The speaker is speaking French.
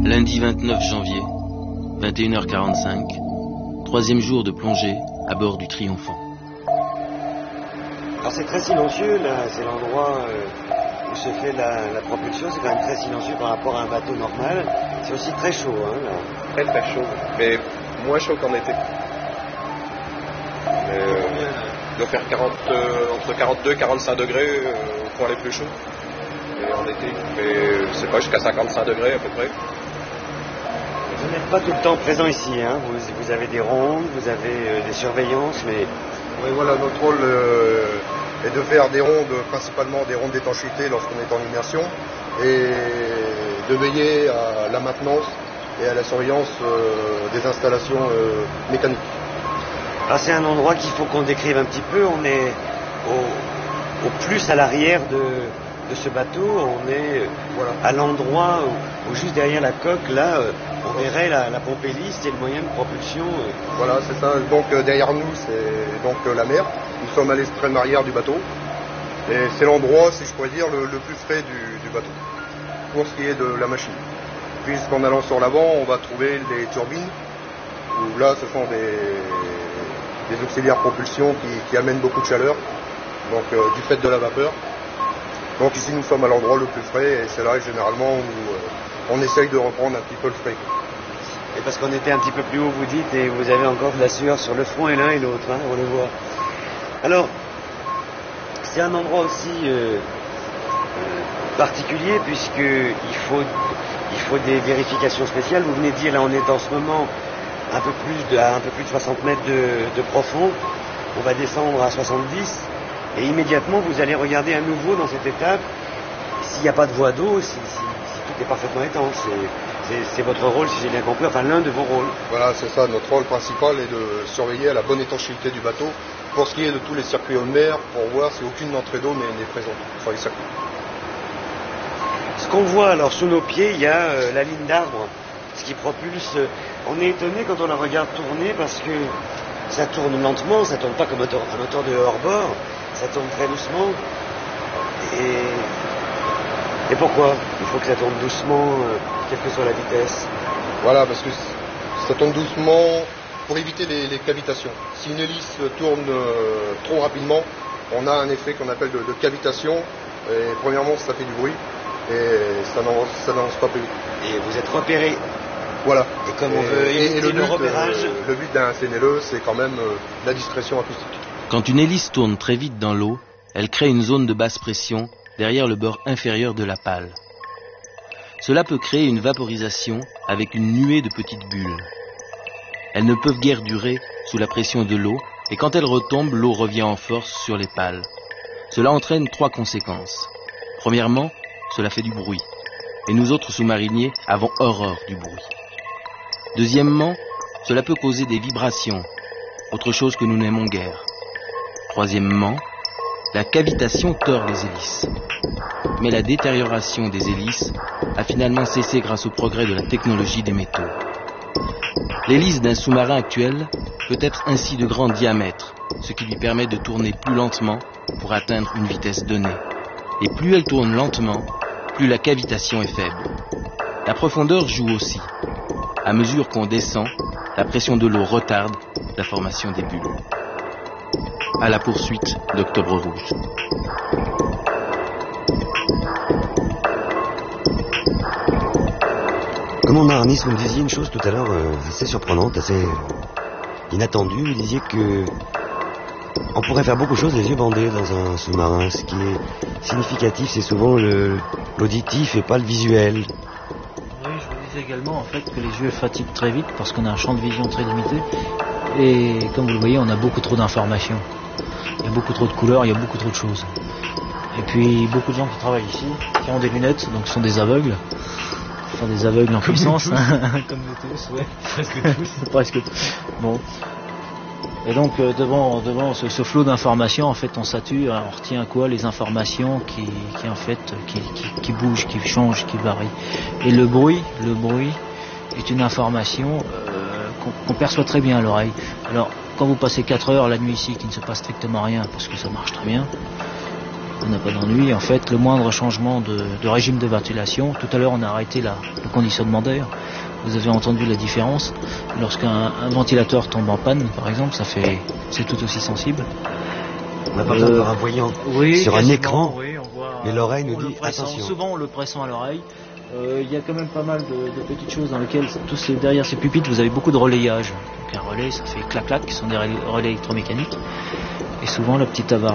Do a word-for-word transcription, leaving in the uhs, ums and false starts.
Lundi vingt-neuf janvier, vingt et une heures quarante-cinq, troisième jour de plongée à bord du Triomphant. Alors c'est très silencieux, là, c'est l'endroit euh, où se fait la, la propulsion, c'est quand même très silencieux par rapport à un bateau normal. C'est aussi très chaud, hein, là. Très très chaud, mais moins chaud qu'en été. Mais, euh, il doit faire quarante, euh, entre quarante-deux et quarante-cinq degrés euh, au point les plus chauds. Et en été, mais c'est pas jusqu'à cinquante-cinq degrés à peu près. Vous n'êtes pas tout le temps présent ici, hein. vous, vous avez des rondes, vous avez euh, des surveillances, mais... Oui, voilà, notre rôle euh, est de faire des rondes, principalement des rondes d'étanchéité lorsqu'on est en immersion, et de veiller à la maintenance et à la surveillance euh, des installations euh, mécaniques. Alors c'est un endroit qu'il faut qu'on décrive un petit peu. On est au, au plus à l'arrière de, de ce bateau, on est voilà, à l'endroit où, où juste derrière la coque, là, on verrait la, la pompe hélice et le moyen de propulsion. Voilà, c'est ça. Donc euh, derrière nous, c'est donc euh, la mer. Nous sommes à l'extrême arrière du bateau. Et c'est l'endroit, si je pourrais dire, le, le plus frais du, du bateau, pour ce qui est de la machine. Puisqu'en allant sur l'avant, on va trouver les turbines, où là, ce sont des, des auxiliaires propulsion qui, qui amènent beaucoup de chaleur, donc euh, du fait de la vapeur. Donc ici, nous sommes à l'endroit le plus frais, et c'est là, généralement, où euh, on essaye de reprendre un petit peu le frais. Et parce qu'on était un petit peu plus haut, vous dites, et vous avez encore de la sueur sur le front et l'un et l'autre, hein, on le voit. Alors, c'est un endroit aussi euh, euh, particulier, puisqu'il faut, il faut des vérifications spéciales. Vous venez de dire, là, on est en ce moment un peu plus de, à un peu plus de soixante mètres de, de profond. On va descendre à soixante-dix. Et immédiatement, vous allez regarder à nouveau dans cette étape s'il n'y a pas de voie d'eau, si, si, si tout est parfaitement étanche. C'est votre rôle, si j'ai bien compris, enfin l'un de vos rôles. Voilà, c'est ça. Notre rôle principal est de surveiller à la bonne étanchéité du bateau pour ce qui est de tous les circuits haute mer, pour voir si aucune entrée d'eau n'est présente sur les circuits. Ce qu'on voit alors sous nos pieds, il y a euh, la ligne d'arbres, ce qui propulse. Euh, on est étonné quand on la regarde tourner parce que ça tourne lentement, ça tourne pas comme un moteur, un moteur de hors-bord, ça tourne très doucement. Et, et pourquoi il faut que ça tourne doucement, euh, quelle que soit la vitesse? Voilà, parce que ça tourne doucement pour éviter les, les cavitations. Si une hélice tourne euh, trop rapidement, on a un effet qu'on appelle de, de cavitation. Et premièrement, ça fait du bruit et ça n'avance pas plus vite. Et vous êtes repéré. Voilà. Et comme on veut éviter et le, le but, repérage... euh, le but d'un C N L E, c'est quand même euh, la discrétion acoustique. Quand une hélice tourne très vite dans l'eau, elle crée une zone de basse pression derrière le bord inférieur de la pale. Cela peut créer une vaporisation avec une nuée de petites bulles. Elles ne peuvent guère durer sous la pression de l'eau, et quand elles retombent, l'eau revient en force sur les pales. Cela entraîne trois conséquences. Premièrement, cela fait du bruit, et nous autres sous-mariniers avons horreur du bruit. Deuxièmement, cela peut causer des vibrations, autre chose que nous n'aimons guère. Troisièmement, la cavitation tord les hélices. Mais la détérioration des hélices a finalement cessé grâce au progrès de la technologie des métaux. L'hélice d'un sous-marin actuel peut être ainsi de grand diamètre, ce qui lui permet de tourner plus lentement pour atteindre une vitesse donnée. Et plus elle tourne lentement, plus la cavitation est faible. La profondeur joue aussi. À mesure qu'on descend, la pression de l'eau retarde la formation des bulles. À la poursuite d'Octobre Rouge. Commandant Arnis, vous me disiez une chose tout à l'heure euh, assez surprenante, assez inattendue. Vous disiez que on pourrait faire beaucoup de choses les yeux bandés dans un sous-marin. Ce qui est significatif, c'est souvent le, l'auditif et pas le visuel. Oui, je vous disais également en fait que les yeux fatiguent très vite parce qu'on a un champ de vision très limité. Et comme vous le voyez, on a beaucoup trop d'informations. Il y a beaucoup trop de couleurs, il y a beaucoup trop de choses. Et puis beaucoup de gens qui travaillent ici, qui ont des lunettes, donc ce sont des aveugles. Enfin, des aveugles en puissance. Comme nous tous, ouais. Presque tous. Presque tous. Bon. Et donc euh, devant, devant ce, ce flot d'informations, en fait, on sature, on retient quoi? Les informations qui, qui en fait, qui, qui, qui bougent, qui changent, qui varient. Et le bruit, le bruit est une information euh, qu'on, qu'on perçoit très bien à l'oreille. Alors, quand vous passez quatre heures la nuit ici, qu'il ne se passe strictement rien, parce que ça marche très bien, on n'a pas d'ennui. En fait, le moindre changement de, de régime de ventilation, tout à l'heure on a arrêté la, le conditionnement d'air. Vous avez entendu la différence. Lorsqu'un un ventilateur tombe en panne, par exemple, ça fait, c'est tout aussi sensible. On n'a pas besoin d'avoir un voyant Oui, sur un quasiment, écran, oui, on voit, mais l'oreille nous on le dit pressant. attention. Souvent, on le pressant à l'oreille. Euh, Il y a quand même pas mal de, de petites choses dans lesquelles, tous ces, derrière ces pupitres, vous avez beaucoup de relayage. Donc un relais, ça fait clac-clac, qui sont des relais électromécaniques. Et souvent, la petite avarie